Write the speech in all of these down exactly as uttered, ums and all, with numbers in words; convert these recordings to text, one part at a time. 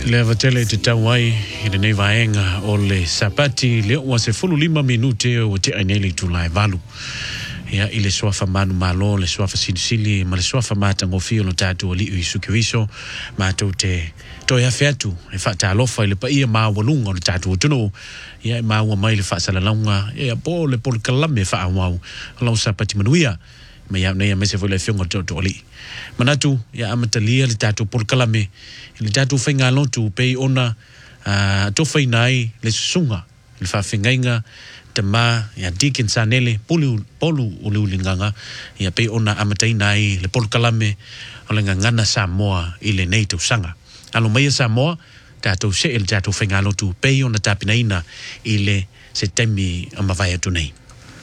Le vatele te tawai i le nei vaenga o le sapati le o se fulu lima minute o te aineli tu lai valu. Ia i le soafa manu malo, le soafa sinisili, ma le soafa mata ngofio no tatu o liu i sukiwiso, mātou te toi hawheatu, e whata alofa i le pa ia maa walunga o le tatu o tunu, ia e maa ua mai le whaasalaunga, ia po le pol kalame wha awau, lau sapati manuia, ma ia nei a mese fo le whionga tō oli. Manatu, ia amatalia le tatu pol kalame, le tatu whainga lotu pei ona uh, tofai nai le susunga, le whawhingainga, te mā, ia diken sanele, polu, polu uliulinganga, ia pei ona amatai nai le pol kalame, o le ngangana Samoa i le nei tau sanga. Alo mai Samoa, tātou se il tātou whainga lotu, pei ona tāpinaina i le se temi amawai atu nei.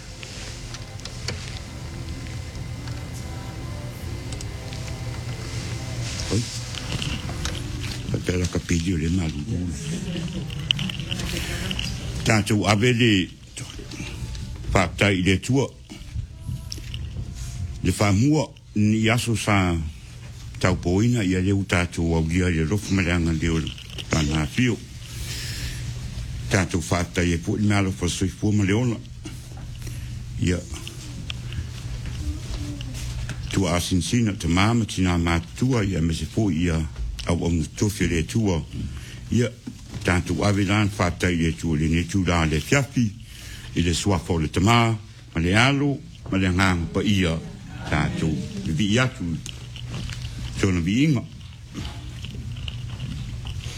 Oi, patela kapilio le malu. Tātou avele whātai i le tua. Le whamua ni aso sa tau poina i a leu tātou au lia le rofu maranga leo tāna whio. Tātou whātai e po i mea lofa soifua ma leona. Ia tua asinsina te māma tina mātua ia me se po i a au au tofi le tua. Ia tātou avelan whātai le tua le ne tūra le fiafi i le suafa o le tamā, ma le alo, ma le ngang pa ia tātou. Vi atu, tōna vi inga.